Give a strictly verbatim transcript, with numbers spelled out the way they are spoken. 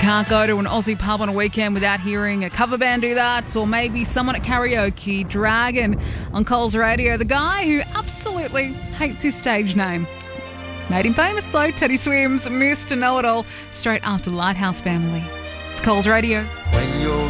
Can't go to an Aussie pub on a weekend without hearing a cover band do that, or maybe someone at karaoke. Dragon on Coles Radio, the guy who absolutely hates his stage name. Made him famous though, Teddy Swims, Mister Know-It-All, straight after Lighthouse Family. It's Coles Radio. When you're